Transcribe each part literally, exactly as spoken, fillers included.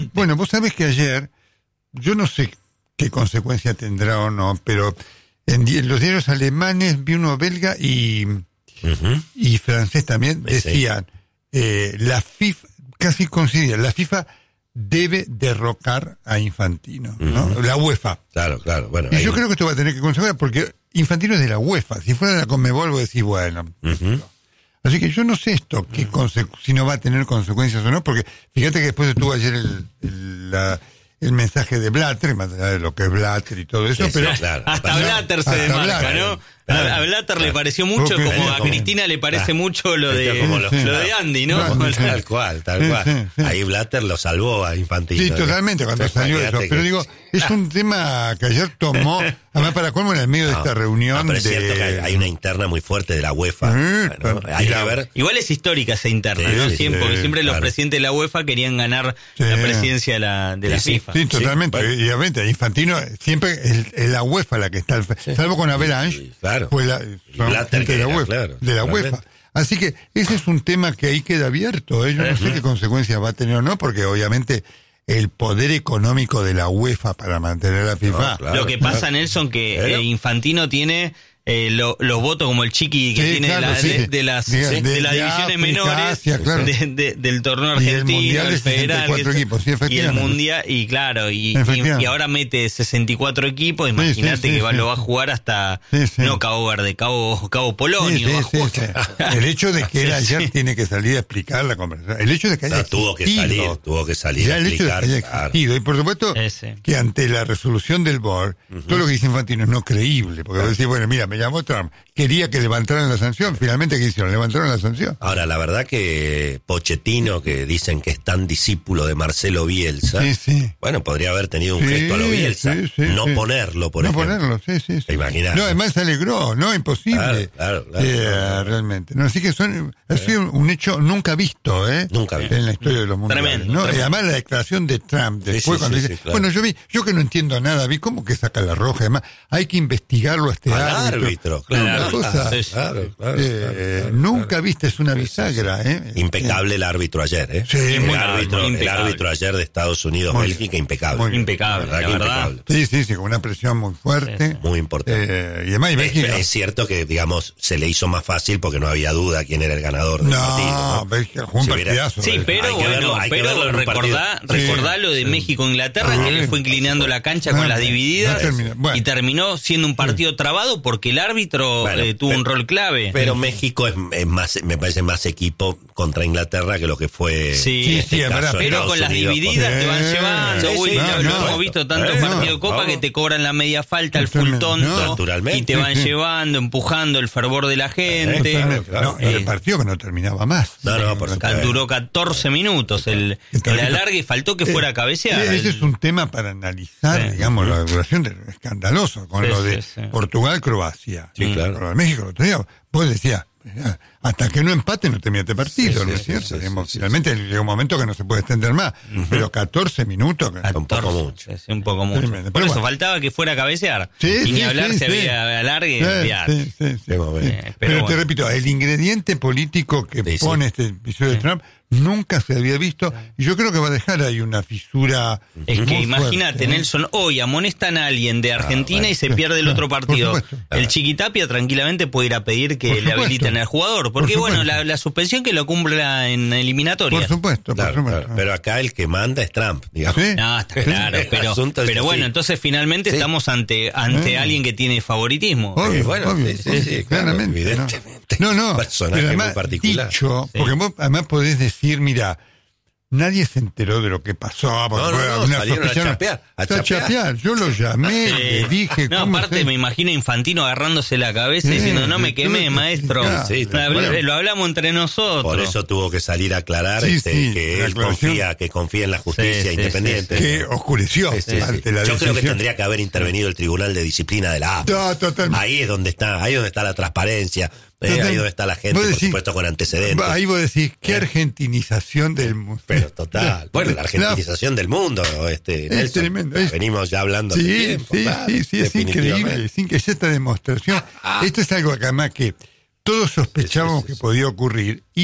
Bueno, vos sabés que ayer, yo no sé qué consecuencia tendrá o no, pero en, en los diarios alemanes vi uno belga y, uh-huh. y francés también, decían, eh, la FIFA, casi coincidían, la FIFA debe derrocar a Infantino, ¿no? Uh-huh. La UEFA. Claro, claro. Bueno, y ahí... yo creo que esto va a tener que consecuencias porque Infantino es de la UEFA. Si fuera de la Conmebol, vos decís, bueno. Uh-huh. Así que yo no sé esto, qué conse- si no va a tener consecuencias o no, porque fíjate que después estuvo ayer el, el, la, el mensaje de Blatter, más allá de lo que es Blatter y todo eso, sí, pero... Sí, claro. Hasta Blatter se demarca, ¿no? Claro, a Blatter claro. le pareció mucho, porque, como a Cristina le parece claro. mucho lo de como lo, lo de Andy, ¿no? Claro, tal cual, tal cual. Sí, sí, sí. Ahí Blatter lo salvó a Infantino. Sí, totalmente, cuando sí, salió eso. Que... Pero digo, es un tema que ayer tomó, además para colmo en el medio no, de esta reunión. No, pero es de... cierto que hay, hay una interna muy fuerte de la UEFA. Sí, bueno, hay que ver. Igual es histórica esa interna, sí, ¿no? Sí, siempre, sí, porque siempre claro. los presidentes de la UEFA querían ganar sí. la presidencia de la, de la sí, FIFA. Sí, totalmente. Sí, bueno. Y obviamente, Infantino siempre es, es la UEFA la que está, al, sí. salvo con Avalanche, sí, claro. pues la, Blatter de la era, UEFA, claro, de la UEFA. Así que ese es un tema que ahí queda abierto. ¿eh? Yo no sé qué consecuencias va a tener o no, porque obviamente el poder económico de la UEFA para mantener la FIFA. No, claro, lo que pasa, claro. Nelson, que eh, Infantino tiene eh, lo, los votos como el Chiqui que sí, tiene claro, de, la, sí. de, de las, de, de, de las de divisiones África, menores, Asia, claro. de, de, del torneo argentino, el, el federal, que, equipos, sí, y el mundial, y claro, y, y, y ahora mete sesenta y cuatro equipos, imagínate sí, sí, que sí, va, sí. lo va a jugar hasta, sí, sí. no Cabo Verde, Cabo, Cabo Polonio. Sí, sí, sí, sí. El hecho de que él ayer sí. tiene que salir a explicar la conversación, el hecho de que haya no, tuvo que salir, tuvo que salir ya a el explicar. Hecho de que haya existido, y por supuesto Ese. que ante la resolución del board, uh-huh. todo lo que dice Infantino es no creíble, porque decir, bueno, mira, me llamó Trump, quería que levantaran la sanción, finalmente ¿qué hicieron? Levantaron la sanción. Ahora, la verdad que Pochettino, que dicen que es tan discípulo de Marcelo Bielsa, sí, sí. bueno, podría haber tenido un sí, gesto a lo Bielsa, sí, sí, no sí. ponerlo, por no ejemplo. No ponerlo, sí, sí. sí. ¿Te imaginas? No, además se alegró, no, imposible. Claro, claro, claro. Eh, claro. Realmente. No, así que son, ha sido un hecho nunca visto, ¿eh? Nunca visto. En la historia de los mundiales. Tremendo, ¿no? tremendo. Y además la declaración de Trump, después sí, sí, cuando sí, dice, sí, claro. bueno, yo vi, yo que no entiendo nada, vi cómo que saca la roja, además, hay que investigarlo a este Al árbitro. árbitro, claro. Una cosa, sí, sí. Claro, claro, eh, claro, nunca claro. viste, es una bisagra, ¿eh? Impecable el árbitro ayer, ¿eh? Sí, el, muy árbitro, impecable. el árbitro ayer de Estados Unidos, muy Bélgica, impecable. Muy impecable, la verdad, la que verdad. impecable. Sí, sí, sí, con una presión muy fuerte. Sí, sí. Muy importante. Eh, y además, y Bélgica, es, es cierto que, digamos, se le hizo más fácil porque no había duda quién era el ganador del no, partido. No, Bélgica jugó un si hubiera, partidazo. Sí, pero hay que bueno, verlo, hay que verlo pero recordá, recordá sí, lo de sí. México-Inglaterra, Sí, que le fue inclinando la cancha no, con las no, divididas no terminó. Bueno. y terminó siendo un partido trabado porque el árbitro Bueno, eh, tuvo pero, un rol clave. Pero México es, es más, me parece más equipo contra Inglaterra que lo que fue. Sí, en este sí, caso, verdad, pero Estados con las Unidos, divididas con- te van Sí, llevando. sí, Uy, sí, lo, no, lo no. hemos visto tantos Eh, partidos no, de Copa vamos. que te cobran la media falta, el Es full tremendo, tonto, no. Naturalmente. y te van Sí, sí. llevando, empujando el fervor de la gente. Claro, claro. No, y Eh, el partido que no terminaba más. No, no, por Ca- supuesto. Duró catorce minutos el, el alargue y faltó que fuera a cabecear. Eh, Ese es un tema para analizar, Sí. digamos, la duración de, escandaloso con Sí, lo de sí, sí. Portugal-Croacia. Sí, claro. Con lo de México, el otro día, vos decías, mirá, hasta que no empate no termina este partido, Sí, ¿no sí, es cierto? sí, sí, Digamos, sí, finalmente llega un momento que no se puede extender más, pero catorce minutos. que- Un poco mucho. Sí, un poco mucho. Tremendo. Por Pero eso bueno. faltaba que fuera a cabecear. Sí, y sí, ni hablar sí, si sí. había alargue. Sí, olvidate. sí, sí, sí. Hemos Sí. visto. Eh, pero Pero, te bueno. repito, el ingrediente político que Sí, sí. pone este episodio de Trump nunca se había visto, y yo creo que va a dejar ahí una fisura. Es que muy imagínate, fuerte, ¿eh? Nelson, hoy amonestan a alguien de Argentina bueno, y se sí, pierde el claro, otro por partido. supuesto. El Chiquitapia tranquilamente puede ir a pedir que Por le supuesto. habiliten al jugador. Porque Por bueno, supuesto. la, la suspensión que lo cumpla en eliminatorias. Por supuesto, Claro, por supuesto. claro. Pero acá el que manda es Trump, digamos. Sí. No, está claro, El pero, asunto es pero así. bueno, entonces finalmente Sí. estamos ante ante Eh. alguien que tiene favoritismo. Obvio, Eh, bueno, obvio, sí, sí, obvio, sí, claro, claramente. evidentemente. No, no, Un personaje pero además, muy particular. dicho, Sí. porque vos además podés decir, mira, nadie se enteró de lo que pasó. porque No, no, fue no, una salieron a sospecha- chapear, a a chapear. chapear. Yo lo llamé, Sí. le dije, No, ¿cómo aparte se- me imagino a Infantino agarrándose la cabeza Sí, diciendo, no me sí, quemé, sí, maestro. claro. Sí, Lo habl- bueno. Lo hablamos entre nosotros. Por eso tuvo que salir a aclarar Sí, este, sí, que la él aclaración. confía, que confía en la justicia Sí, sí, independiente. que oscureció Sí, sí, sí. ante la Yo creo que decisión. tendría que haber intervenido el Tribunal de Disciplina de la A F A. No, totalmente. Ahí es donde está, ahí es donde está la transparencia, eh, Total- ahí es donde está la gente, Vos por decís- supuesto, con antecedentes. Ahí vos decís, qué Eh. argentinización del mundo. Pero total. Bueno, la argentinización del mundo, este, Es Nelson, tremendo, es- venimos ya hablando hace Sí, tiempo, sí, claro, sí, sí, es definitivamente. increíble, es increíble esta demostración. Esto es algo que además que todos sospechábamos Sí, sí, sí, que sí. podía ocurrir y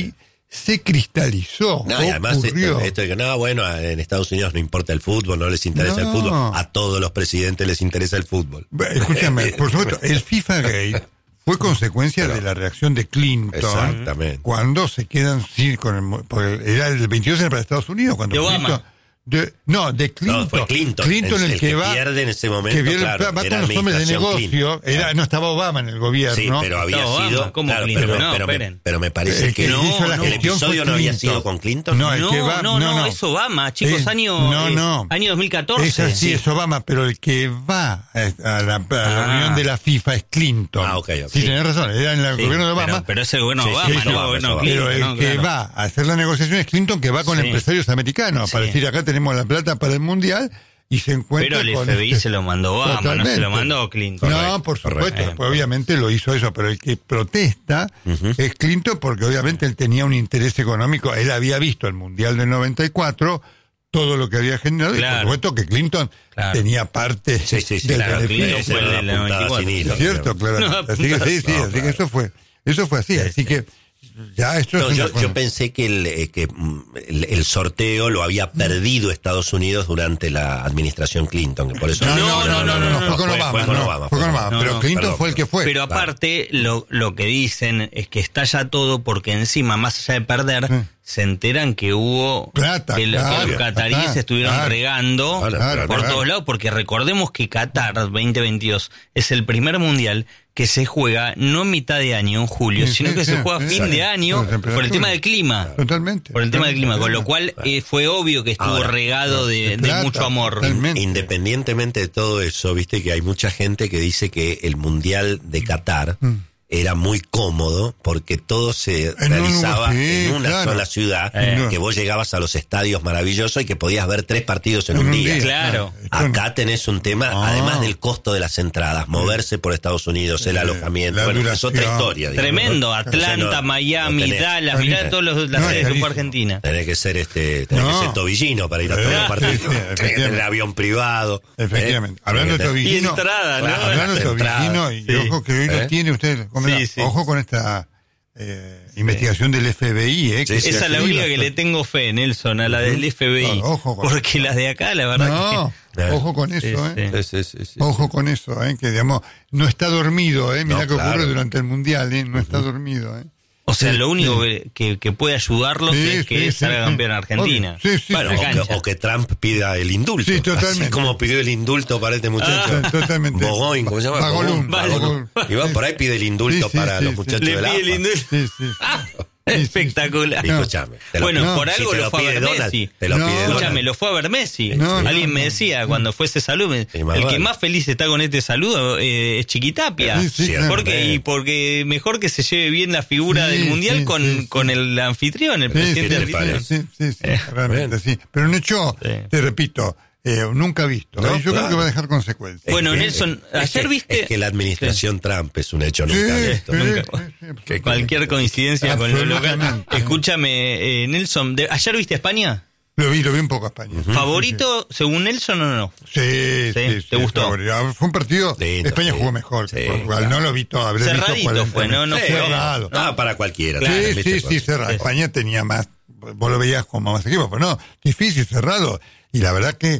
se cristalizó. No, y además esto, esto de que no, bueno, en Estados Unidos no importa el fútbol, no les interesa no. el fútbol. A todos los presidentes les interesa el fútbol. Escúchame, por supuesto, el FIFA Gate fue consecuencia Pero, de la reacción de Clinton. Exactamente. Cuando se quedan sí, con el, porque era el veintidós era para Estados Unidos. Cuando de Obama. Clinton, De, no, de Clinton. No, fue Clinton. Clinton el, el que, que va. pierde en ese momento. Que viene, claro, va con los hombres de negocio. Era, no estaba Obama en el gobierno. Sí, pero había no, sido. Obama, ¿cómo claro, Clinton? pero, no, pero, me, pero me parece el que, que no, hizo la no, el episodio no había sido con Clinton. No, el no, que va, no, no, no, no, es Obama, chicos, es, año, no, no. Eh, año dos mil catorce. Es así, sí. es Obama, pero el que va a la, a la ah. reunión de la FIFA es Clinton. Ah, ok, ok. Sí, tenés razón, era en el sí, gobierno de Obama. Pero, pero es el gobierno de sí, Obama, sí, no, Obama, no, Obama. Pero el no, que claro. va a hacer la negociación es Clinton, que va con sí. empresarios americanos, para sí. decir, acá tenemos la plata para el Mundial. Y se encuentra pero el con F B I este... se lo mandó Obama, Totalmente. no se lo mandó Clinton. No, Correcto, por supuesto, correcto. pues obviamente lo hizo eso, pero el que protesta uh-huh. es Clinton porque obviamente él tenía un interés económico, él había visto el Mundial del noventa y cuatro, todo lo que había generado, claro. y por supuesto que Clinton claro. tenía parte sí, sí, sí, del claro, beneficio. Fue el del noventa y cuatro. Es cierto, claro. No, así que sí, sí, no, así claro. que eso fue, eso fue así, sí, así sí. que ya esto no, es yo, yo pensé que, el, que el, el sorteo lo había perdido Estados Unidos durante la administración Clinton, que por eso no, no, no, no, no, no, fue con Obama, fue con Obama, fue con Obama, no, pero no, Clinton perdón, fue el que fue. Pero aparte, lo, lo que dicen es que estalla todo porque encima, más allá de perder, sí. se enteran que hubo plata, que, claro, que los cataríes claro, estuvieron claro, regando claro, por claro. todos lados, porque recordemos que Qatar veinte veintidós es el primer mundial que se juega no en mitad de año, en julio, sí, sino sí, que sí, se juega a sí, fin sí, de año por el tema del clima. Totalmente. Por el tema del clima, con lo totalmente. cual eh, fue obvio que estuvo Ahora, regado de, de plata, mucho amor. totalmente. Independientemente de todo eso, viste que hay mucha gente que dice que el Mundial de Qatar mm. era muy cómodo porque todo se en realizaba un, sí, en una claro. sola ciudad, eh. que vos llegabas a los estadios maravillosos y que podías ver tres partidos en, en un día. día. Claro. Acá tenés un tema, ah. además del costo de las entradas, moverse por Estados Unidos, el eh, alojamiento, bueno, es otra historia. Digamos, tremendo, ¿no? Atlanta, o sea, no, Miami, no tenés, Dallas, mirá todas las no, series de Copa Argentina. Tenés que ser este, tenés no. que ser tobillino para ir a todos los partidos. Sí, sí, tenés que tener avión privado. Efectivamente. ¿eh? Hablando de tobillino. Y entrada, ¿no? Hablando de tobillino, y ojo que hoy lo tiene usted, ojo con esta eh, sí. investigación del F B I. Eh, que sí, esa es la única que le tengo fe, Nelson, a la del F B I. No, ojo con porque eso. Las de acá, la verdad no, que... Ojo con eso, sí, ¿eh? Sí, sí, sí, ojo sí, con sí. eso, ¿eh? Que digamos, no está dormido, ¿eh? Mirá no, que claro. ocurre durante el Mundial, ¿eh? No está dormido, ¿eh? O sea, sí, lo único sí. que, que puede ayudarlos sí, es que sí, salga sí, campeón sí. Argentina. Sí, sí, bueno, sí. o, que, o que Trump pida el indulto. Sí, totalmente. Así como pidió el indulto para este muchacho. Ah, totalmente. Bogoin, ¿cómo se llama? Bagolún. Bagolún. Y va por ahí pide el indulto sí, sí, para sí, los sí. muchachos Le de la pide A F A. el indulto. Sí, sí. Espectacular. No. Escuchame, te lo, bueno, no, por algo si lo, lo fue a ver Donald, Messi. Te lo no, pide Escúchame, Donald. lo fue a ver Messi. No, Alguien no, me no. decía cuando fue ese saludo, sí, el más que vale. más feliz está con este saludo eh, es Chiquitapia. Sí, sí, porque claro. y porque mejor que se lleve bien la figura Sí, del mundial sí, con, sí, con sí. el anfitrión, el Sí, presidente sí, argentino. sí, sí, sí, Eh, realmente, sí. Pero un hecho, Sí. te repito, eh, nunca visto. No, ¿eh? Yo claro. creo que va a dejar consecuencias. Es Bueno, que- Nelson, es ayer que, viste- Es que la administración Trump es un hecho Sí, nunca visto. sí, nunca. sí, sí, Que Cualquier coincidencia con lo local. Absolutamente. Escúchame, eh, Nelson, de- ¿ayer viste España? Lo vi, lo vi un poco a España. ¿Favorito según Nelson o no? Sí, sí, Sí, sí. ¿te gustó? favorito. Fue un partido. Lindo, España sí. jugó mejor que Sí, Portugal. claro. No lo vi todo. Habré visto Cerradito cuarenta fue, ¿no? No Sí, fue cerrado. Ah, para cualquiera. Claro. Sí, ¿viste? sí, sí, cerrado. España tenía más, vos lo veías como más equipo, pero no, difícil, cerrado. Y la verdad que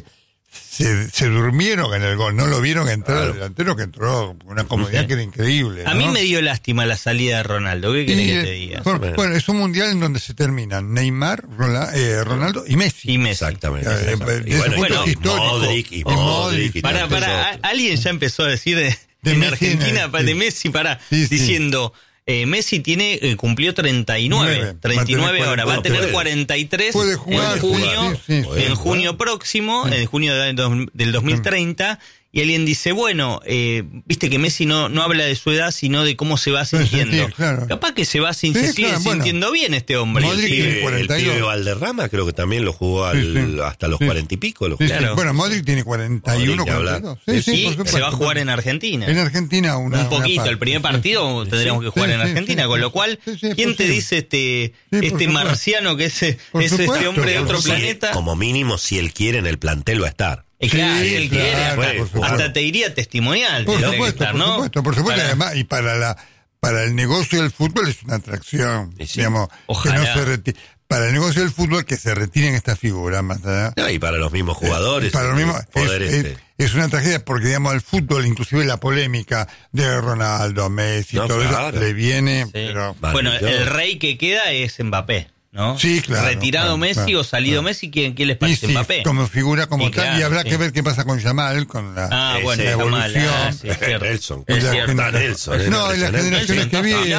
se, se durmieron en el gol, no lo vieron entrar Claro. el delantero que entró con una comodidad que era increíble. A ¿no? mí me dio lástima la salida de Ronaldo. ¿Qué querés Y, que te eh, diga? por- bueno, es un mundial en donde se terminan Neymar, Rola- eh, Ronaldo y Messi. Y Messi. Exactamente. Eh, exactamente. de ese Y bueno, punto y histórico. Modric, y Y Modric, Modric. y Para, tantos para, otros. alguien ya empezó a decir de, De en Messi, Argentina, sí. pa- de Messi, para, Sí, sí. diciendo, eh, Messi tiene eh, cumplió treinta y nueve, Nueve. treinta y nueve Va a tener ahora, va a tener puede. cuarenta y tres Puede jugar, en junio, sí, sí, sí. en junio próximo, en junio de- del dos mil treinta. Y alguien dice, bueno, eh, viste que Messi no, no habla de su edad, sino de cómo se va sintiendo. sentir, claro. Capaz que se va sin, Sí, se sigue claro, bueno. sintiendo bien este hombre. Modric El Sí. tiene pibe, cuarenta y el dos. pibe Valderrama creo que también lo jugó al, Sí, sí. hasta los Sí. cuarenta y pico. Lo Sí, jugó. sí. Claro. Bueno, Modric tiene cuarenta y uno, Modric, cuarenta y hablar. dos. Sí, sí, Y por supuesto. se va a jugar en Argentina. En Argentina una, un poquito, una parte. el primer Sí, partido sí, tendríamos sí, que jugar sí, en sí, Argentina, sí, con sí. lo cual, Sí, sí, es ¿quién te posible. dice este por este supuesto. marciano que es, es Por este supuesto, hombre de por otro supuesto. planeta? Como mínimo, si él quiere, en el plantel va a estar. Eh, claro, Sí, si él claro, quiere, por hasta, supuesto. hasta te diría testimonial. Por te lo supuesto, que estar, por ¿no? supuesto, por supuesto, Para- además, y para la para el negocio del fútbol es una atracción, sí. digamos, Ojalá. que no se retire. Para el negocio del fútbol que se retiren estas figuras más allá. No, y para los mismos jugadores. Eh, para los mismos, poder es, este. es, es una tragedia porque, digamos, al fútbol, inclusive la polémica de Ronaldo, Messi, no, todo claro. eso, le viene. Sí. Pero, bueno, el rey que queda es Mbappé, ¿no? Sí, claro. Retirado claro, Messi claro, o salido claro. Messi, ¿quién, quién les parece? Y sí, Mbappé. Como figura como y tal, claro, y habrá sí. que ver qué pasa con Yamal, con la, ah, bueno, la evolución. Ah, sí, es Nelson. Es la cierto. genera- Nelson. no, en las generaciones que vienen.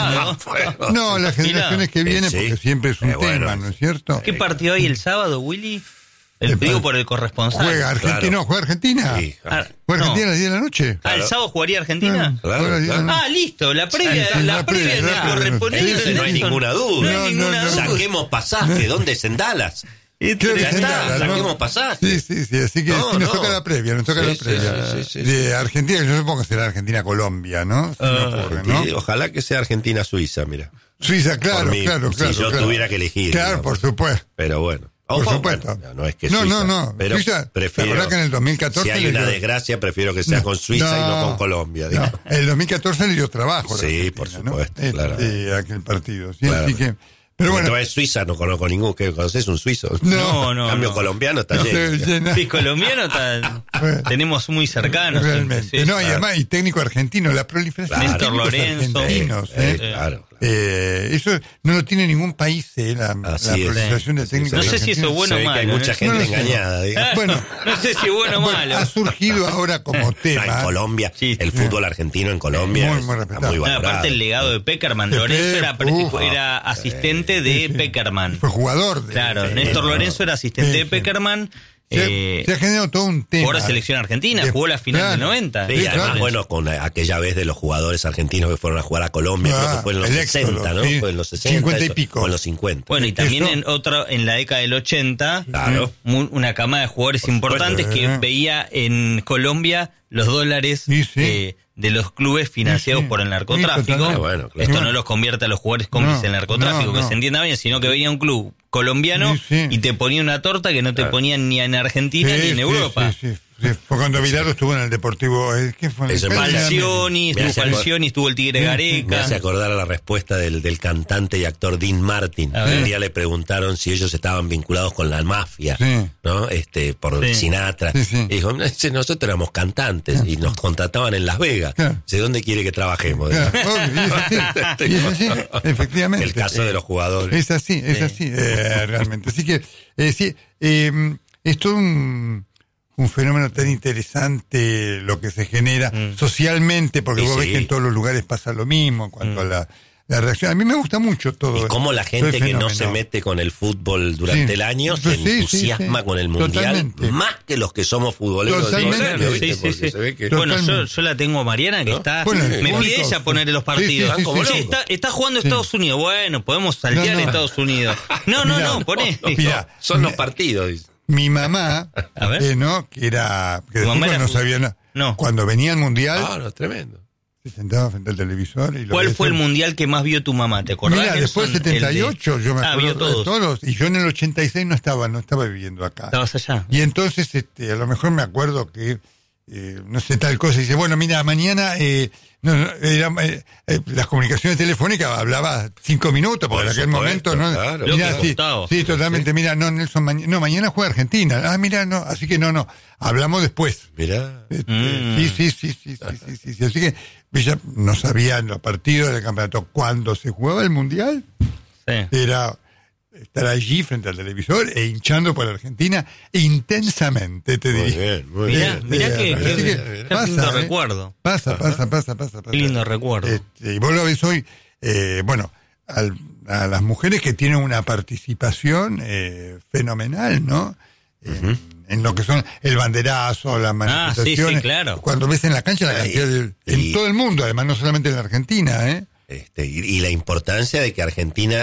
No, las generaciones que vienen, porque siempre es un eh, bueno. tema, ¿no es cierto? ¿Qué partido hay el sábado, Willy? El digo por el corresponsal. ¿Juega Argentina? Claro. No, ¿juega Argentina? Sí, Ah, ¿Juega no. Argentina a las diez de la noche? Ah, ¿el sábado jugaría Argentina? Claro, Juega a las diez de la claro. noche. Ah, listo, la previa, Sí, sí, la, la previa previa, es claro. correspondiente. Sí, sí, No hay ninguna duda. No hay No, ninguna no, no. duda. Saquemos pasaje. ¿Dónde es en Dallas? Creo que Ya es en está, Dallas, ¿no? saquemos pasaje. Sí, sí, sí, así que No, sí, nos no. toca la previa, nos toca Sí, la sí, previa. sí, sí, sí, de Argentina, yo supongo que será Argentina-Colombia, ¿no? Si Ah, me ocurre, ¿no? Sí, ojalá que sea Argentina-Suiza, mira. Suiza, claro, Por mí, claro, si claro. yo claro. tuviera que elegir, Claro, digamos. por supuesto. Pero bueno. Por Ojo, supuesto. bueno, no es que No, Suiza, no, no. pero Suiza, prefiero, ¿te acordás que en el dos mil catorce si hay le una dio- desgracia, prefiero que sea No, con Suiza y no con Colombia. No, digamos. el dos mil catorce le dio trabajo. a la Sí, Argentina, por ¿no? supuesto, Este, claro. aquel partido. Sí, Claro. así que, pero bueno. Entonces, Suiza no conozco ningún. ¿Qué conoces? Un suizo. No, no, En cambio, no. colombiano está no lleno. se llena. Sí, colombiano está, Bueno. tenemos muy cercanos. Realmente. Sí, sí. no, y además, y técnico argentino, la proliferación Claro. de técnicos Néstor Lorenzo. argentinos. Eh, ¿eh? eh, claro. Eh, eso no lo tiene ningún país, eh, la, la Así es. proliferación de Sí, técnicos No sé si eso es argentinos. bueno Se o ve que malo. hay mucha ¿eh? gente No lo sé. engañada. digamos. Bueno, No sé si es bueno o bueno, malo. ha surgido ahora como No, tema. en Colombia, Sí. el fútbol argentino en Colombia Muy, es- muy está respetado. muy No, valorado. aparte el legado de Peckerman, De Lorenzo era, Pep, uf. era asistente de Sí, sí. Peckerman. Fue jugador. De, Claro, de- Néstor de- Lorenzo era asistente Sí, de sí. Peckerman. Se, Eh, se ha generado todo un tema. jugó la selección argentina, De- jugó la final claro. del noventa. Sí, Sí, además, claro. bueno, con aquella vez de los jugadores argentinos que fueron a jugar a Colombia, Ah, creo que fue en los el sesenta, éxodo, ¿no? sí. Fue en los sesenta. cincuenta y eso, pico. O en los cincuenta. Bueno, y también Eso- en otro, en la década del ochenta, Claro. mu- una camada de jugadores Por supuesto. importantes que Eh. veía en Colombia los dólares Sí, sí. eh, de los clubes financiados Sí, sí. por el narcotráfico. Sí, totalmente. Ah, bueno, claro. Esto no los convierte a los jugadores cómplices No, del narcotráfico, no, que no. se entienda bien, sino que venía un club colombiano Sí, sí. y te ponía una torta que no te Claro. ponían ni en Argentina Sí, ni en sí, Europa. Sí, sí, sí. Fue cuando Bilardo estuvo en el Deportivo. eh, ¿Qué fue? Eso es ¿Cuál era? Falcioni, Me estuvo hace acor- Falcioni, estuvo el Tigre Me Gareca. hace acordar a la respuesta del, del cantante y actor Dean Martin. A ver. Un día le preguntaron si ellos estaban vinculados con la mafia, Sí. ¿no? Este, por Sí. Sinatra. Sí, sí. Y dijo, "No, ese, nosotros éramos cantantes y nos contrataban en Las Vegas. Claro. ¿De dónde quiere que trabajemos?" Claro, obvio, y es así, y es así, efectivamente. El caso de los jugadores. Es así, es Sí. así, eh, realmente. Así que, eh, sí, eh, es todo un, un fenómeno tan interesante lo que se genera Mm. socialmente, porque Y vos sí. ves que en todos los lugares pasa lo mismo en cuanto a la, la reacción. A mí me gusta mucho todo. Y cómo la todo gente el que no fenómeno. se mete con el fútbol durante Sí. el año Pues se sí, sí, entusiasma sí. con el mundial Totalmente. más que los que somos futboleros. Totalmente. de diario, Sí, ¿viste? sí, Porque sí. se ve que- Bueno, yo, Totalmente. yo la tengo a Mariana que ¿No? está. Bueno, el me público, pide ella sí. poner los Sí, partidos. sí, sí, Como, sí. "Che, está, está jugando Sí. Estados Unidos. Bueno, podemos saltear No, no. Estados Unidos. No, no, Mirá, no, poné. mirá. Son los partidos. dice. Mi mamá, A ver. eh, ¿no? Que era, que de ¿Tu mamá fútbol era no fu- sabía nada. No. Cuando venía el mundial, Ah, no, tremendo. se sentaba frente al televisor y lo ¿Cuál veía fue el siempre. mundial que más vio tu mamá? ¿Te acordás? Mira, después del Nelson? El de- setenta y ocho, yo me Ah, acuerdo vio de todos. todos. Y yo en el ochenta y seis no estaba, no estaba viviendo acá. Estabas allá. Y entonces, este, a lo mejor me acuerdo que, eh, no sé, tal cosa. Y dice, bueno, mira, mañana, eh, no, no, era, eh, eh, las comunicaciones telefónicas hablaba cinco minutos, porque Por en aquel supuesto, momento, ¿no? claro. Mira, Loco, sí, Gustavo. sí, totalmente. Mira, no, Nelson, mañana, no, mañana juega Argentina. Ah, mira, no, así que no, no, hablamos después. Mirá. Este, Mm. sí, sí, sí, sí, sí, sí, sí, sí. Así que ella no sabía en los partidos del campeonato cuando se jugaba el mundial. Sí. Era estar allí frente al televisor e hinchando por Argentina intensamente, te Muy diría. bien, muy Mirá, bien. mirá Eh, que, así que- que qué pasa, lindo ¿eh? recuerdo. Pasa, pasa, pasa, pasa, pasa. Qué lindo recuerdo. Este, y vos lo ves hoy, eh, bueno, al- a las mujeres que tienen una participación eh, fenomenal, ¿no? En, en lo que son el banderazo, las Ah, sí, manifestaciones. sí, claro. Cuando ves en la cancha la Ah, cantidad y- de, en y- todo el mundo, además, no solamente en la Argentina, ¿eh? Este, y, y la importancia de que Argentina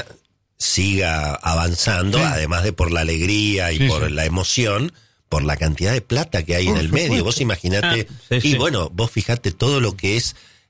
siga avanzando, Sí. además de por la alegría y Sí, por sí. la emoción, por la cantidad de plata que hay Por en el supuesto. medio. Vos imaginate, Ah, sí, y sí. bueno, vos fijate todo lo que es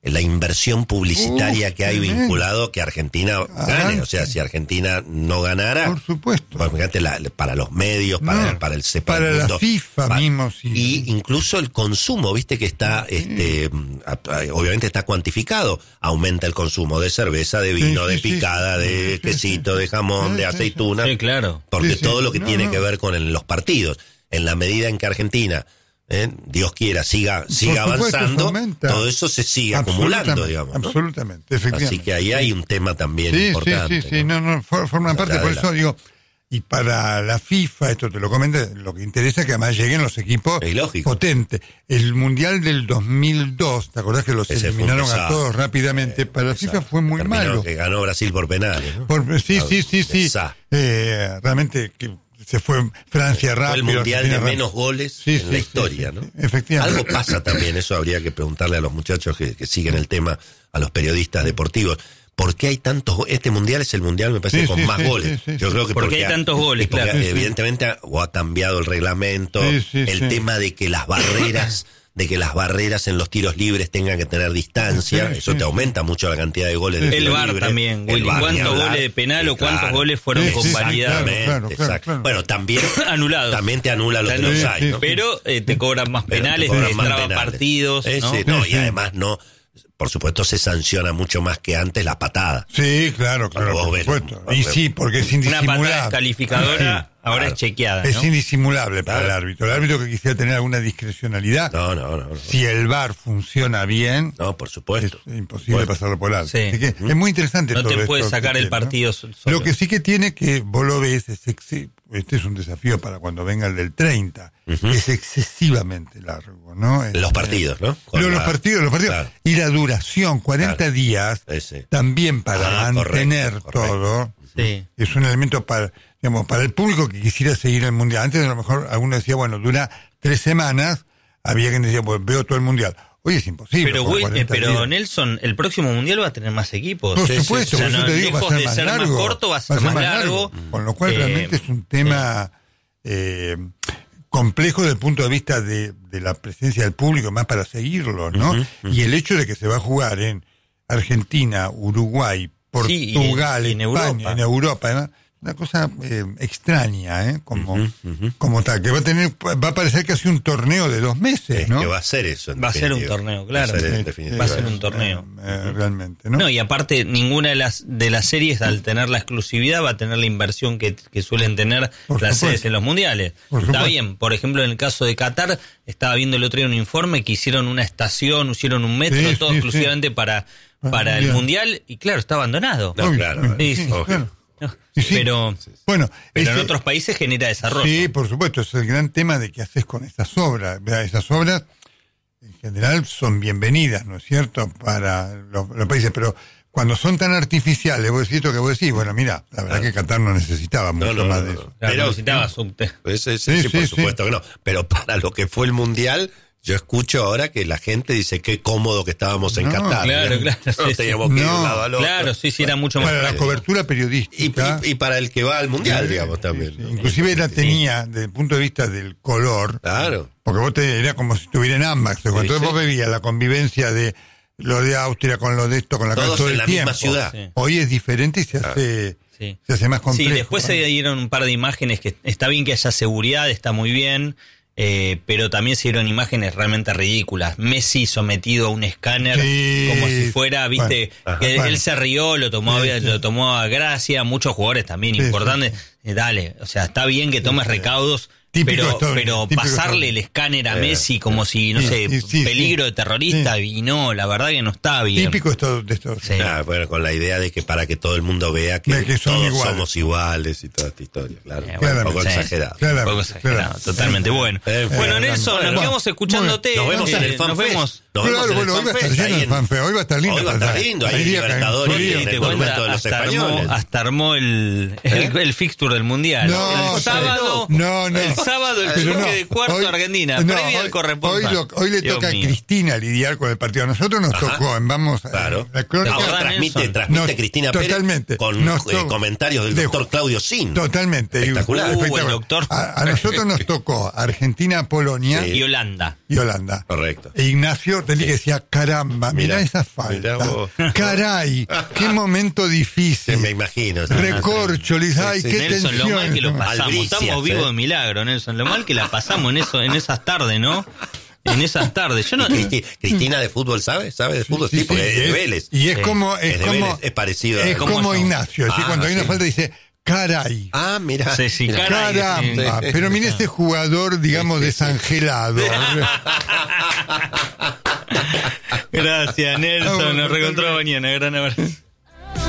la inversión publicitaria uh, que hay vinculado que Argentina ah, gane. O sea, si Argentina no ganara, por supuesto, pues, fíjate, la, para los medios, para, no, para el C E P A, para el mundo, la FIFA para, mismo, sí. Y incluso el consumo, viste que está, sí. este, obviamente está cuantificado. Aumenta el consumo de cerveza, de vino, sí, sí, de picada, sí, de sí, quesito, sí, de jamón, sí, de aceituna. Sí, claro. Porque sí, sí. todo lo que no, tiene no. que ver con el, los partidos, en la medida en que Argentina, ¿Eh? Dios quiera, siga siga supuesto, avanzando, todo eso se sigue acumulando, digamos, ¿no? Absolutamente, efectivamente. Así que ahí hay un tema también sí, importante. Sí, sí, sí, no, no, no forman parte, por eso digo, y para la FIFA, esto te lo comento, lo que interesa es que además lleguen los equipos potentes. El Mundial del dos mil dos, ¿te acordás que los Ese eliminaron a todos rápidamente? Eh, para la FIFA fue muy Terminó malo. Que ganó Brasil por penales, ¿no? Por, sí, sí, sí, sí, sí. Eh, realmente... que se fue Francia rápido. Fue el mundial de menos goles sí, en sí, la historia, sí, sí, ¿no? Efectivamente. Algo pasa también, eso habría que preguntarle a los muchachos que, que siguen el tema, a los periodistas deportivos. ¿Por qué hay tantos goles? Este mundial es el mundial, me parece, sí, con sí, más sí, goles. Sí, sí, Yo creo que porque, porque hay tantos goles, porque claro. Evidentemente ha, o ha cambiado el reglamento, sí, sí, el sí. tema de que las barreras... de que las barreras en los tiros libres tengan que tener distancia, sí, eso sí, te aumenta sí. mucho la cantidad de goles de el tiro VAR libre. También, Willy, ¿cuántos goles de penal sí, o cuántos claro. goles fueron sí, convalidados? Claro, claro, claro, claro. Bueno, también anulados. También te anula los que los hay, ¿no? Pero eh, te cobran más penales, te, te destraban partidos, ¿no? Sí, no sí. Y además no, por supuesto se sanciona mucho más que antes la patada. Sí, claro, claro, por supuesto. Y sí, porque es indisimulable. Una patada descalificadora ahora claro. es chequeada, ¿no? Es indisimulable para claro. el árbitro. El árbitro que quisiera tener alguna discrecionalidad. No, no, no. no. Si el VAR funciona bien. No, por supuesto. Es imposible por pasarlo por alto. Sí. Así que ¿Mm? es muy interesante no todo te esto. No te puedes sacar que el tiene, partido ¿no? solo. Lo que sí que tiene que, vos lo ves, es ex- este es un desafío para cuando venga el del treinta. Uh-huh. Es excesivamente largo, ¿no? Es, los partidos, ¿no? Los, la... los partidos, los partidos. Claro. Y la duración, cuarenta claro. días, Ese. también para ah, mantener correcto, todo. Correcto. Sí. Es un elemento para, digamos, para el público que quisiera seguir el mundial. Antes a lo mejor alguno decía, bueno, dura tres semanas, había quien decía, pues veo todo el mundial. Hoy es imposible. Pero, Will, eh, pero Nelson, el próximo mundial va a tener más equipos. Por supuesto, o sea, por eso no, te digo, va a ser, de más, ser largo, más corto, va a ser, va a ser más, más largo. largo. Con lo cual eh, realmente es un tema eh, complejo desde el punto de vista de, de la presencia del público, más para seguirlo, ¿no? Uh-huh, uh-huh. Y el hecho de que se va a jugar en Argentina, Uruguay, Portugal, sí, y en, España, Europa. en Europa, ¿no? Una cosa eh, extraña, ¿eh? Como, uh-huh, uh-huh. como tal, que va a tener, va a parecer casi un torneo de dos meses, es ¿no? Que va a ser eso. Va a ser un torneo, claro. Va a ser, sí, va a ser un torneo. Eh, eh, realmente, ¿no? No, y aparte, ninguna de las de las series, al tener la exclusividad, va a tener la inversión que, que suelen tener por las supuesto. series en los mundiales. Por Está supuesto. bien, por ejemplo, en el caso de Qatar, estaba viendo el otro día un informe que hicieron una estación, hicieron un metro, sí, todo sí, exclusivamente sí. para, para ah, el mundial, y claro, está abandonado. No, claro. Sí, sí, claro. No, sí, sí. Pero, bueno, pero ese, en otros países genera desarrollo. Sí, por supuesto, es el gran tema de qué haces con estas obras. Esas obras, en general, son bienvenidas, ¿no es cierto?, para los, los países, pero cuando son tan artificiales, vos decís esto que vos decís, bueno, mira, la verdad ah. que Qatar no necesitaba mucho no, no, más no, de no. eso. Claro, pero necesitaba subte. Sí, sí, sí, por supuesto sí. que no. Pero para lo que fue el Mundial... Yo escucho ahora que la gente dice qué cómodo que estábamos en no, Qatar. Claro, ¿no? claro. No sí, teníamos sí. que ir no, un lado al otro. Claro, sí, sí, era mucho más. Para la cobertura periodística. Y, y, y para el que va al mundial, sí, digamos, también. Sí, sí. ¿no? Inclusive la tenía, sí. desde el punto de vista del color. Claro. Porque vos te, era como si estuviera en Ambax. Sí, entonces sí. vos veías la convivencia de lo de Austria con lo de esto, con la Todos casa todo en el la tiempo. misma ciudad. Sí. Hoy es diferente y se claro. hace... Sí. Se hace más complejo. Sí, después ¿no? se dieron un par de imágenes que está bien que haya seguridad, está muy bien. Eh, pero también se dieron imágenes realmente ridículas. Messi sometido a un escáner sí, como si fuera, viste, bueno, que ajá, él bueno. se rió, lo tomó, sí, a, sí. lo tomó a gracia. Muchos jugadores también sí, importantes. Sí, sí. Eh, dale, o sea, está bien que tomes sí, recaudos. Típico pero story, pero pasarle story. el escáner a Messi como si, no sí, sé, sí, peligro sí, de terrorista, sí. y no, la verdad que no está bien. Típico esto de esto. Sí. Ah, bueno, con la idea de que para que todo el mundo vea que, que todos iguales. somos iguales y toda esta historia, claro. Eh, bueno, un poco sí. exagerado. Un poco exagerado, totalmente. Bueno, eh, bueno, Nelson, nos quedamos escuchándote. Nos vemos en el Nos vemos. Claro, bueno, hoy va a estar lleno el fanfest, hoy va a estar lindo. Hoy va a estar lindo, ahí Libertadores en el monumento de los españoles. Hasta armó el el fixture del mundial. El sábado, no, no. El sábado el choque de cuarto Argentina, previa al corresponsal. Hoy le toca a Cristina lidiar con el partido. A nosotros nos tocó, vamos claro. La crónica transmite transmite Cristina Pérez con comentarios del doctor Claudio Sin. Totalmente. Espectacular. A nosotros nos tocó Argentina, Polonia y Holanda. Y Holanda. Correcto. E Ignacio Balotelli que decía, caramba, mirá, mirá esa falta. Mirá caray, qué momento difícil. Sí, me imagino. Recorcholis, ay, sí, qué Nelson, tensión. lo mal que lo pasamos. Albricias, Estamos vivos ¿eh? de milagro, Nelson. Lo mal que la pasamos en eso, en esas tardes, ¿no? En esas tardes. Yo no. Cristi, Cristina de fútbol, ¿sabe? ¿Sabe de fútbol? Sí, sí, sí, porque sí, es de Vélez. Y es sí. como, es, es, como Vélez, es parecido. Es como, como Ignacio. Ah, cuando hay una falta dice, caray. Ah, mira. Sí, sí, caray, caramba. Sí. Pero mire este jugador, digamos, sí, sí, desangelado. Gracias, Nelson. Nos reencontramos mañana. Gran abrazo.